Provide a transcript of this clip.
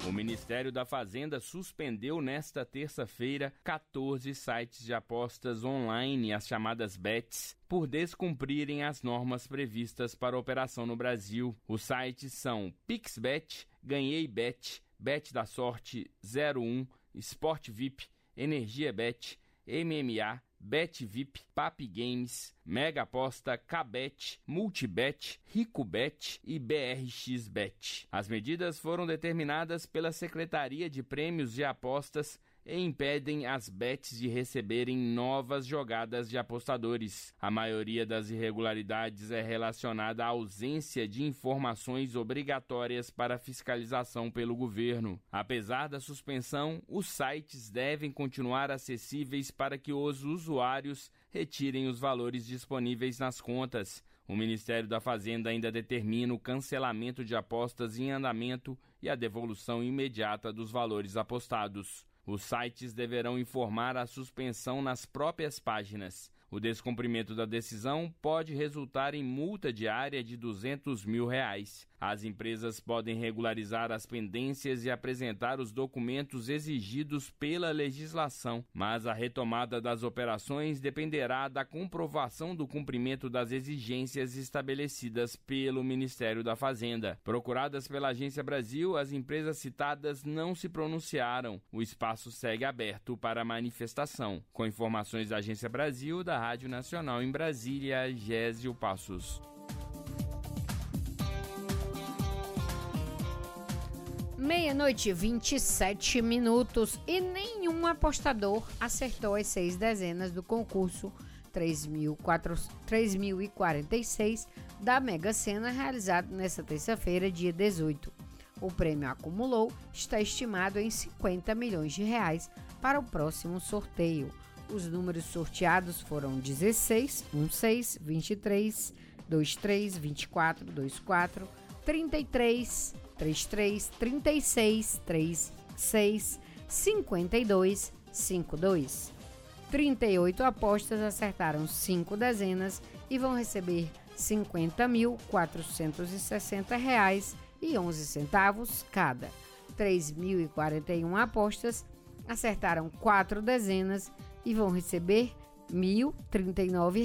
O Ministério da Fazenda suspendeu nesta terça-feira 14 sites de apostas online, as chamadas bets, por descumprirem as normas previstas para operação no Brasil. Os sites são PixBet, GanheiBet, Bet da Sorte, 01, Sport VIP, Energia Bet, MMA, Bet VIP, Papi Games, Mega Aposta, Kbet, Multibet, RicoBet e BRXBet. As medidas foram determinadas pela Secretaria de Prêmios de Apostas e impedem as bets de receberem novas jogadas de apostadores. A maioria das irregularidades é relacionada à ausência de informações obrigatórias para fiscalização pelo governo. Apesar da suspensão, os sites devem continuar acessíveis para que os usuários retirem os valores disponíveis nas contas. O Ministério da Fazenda ainda determina o cancelamento de apostas em andamento e a devolução imediata dos valores apostados. Os sites deverão informar a suspensão nas próprias páginas. O descumprimento da decisão pode resultar em multa diária de R$200 mil. As empresas podem regularizar as pendências e apresentar os documentos exigidos pela legislação, mas a retomada das operações dependerá da comprovação do cumprimento das exigências estabelecidas pelo Ministério da Fazenda. Procuradas pela Agência Brasil, as empresas citadas não se pronunciaram. O espaço segue aberto para manifestação. Com informações da Agência Brasil, da Rádio Nacional em Brasília, Gésio Passos. Meia-noite, 27 minutos e nenhum apostador acertou as 6 dezenas do concurso 3.046 da Mega Sena, realizado nesta terça-feira, dia 18. O prêmio acumulou está estimado em R$50 milhões para o próximo sorteio. Os números sorteados foram 16, 16, 23, 23, 24, 24, 33, 33, 36, 36, 52, 52. 38 apostas acertaram 5 dezenas e vão receber R$50.460,11 cada. 3.041 apostas acertaram 4 dezenas e vão receber R$1.039